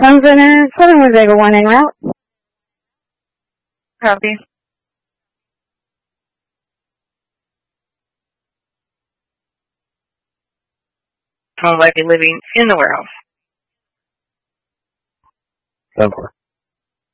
Sun Center, Southern Westvaco 1 en route. Copy. Sounds like you're living in the warehouse. 10-4.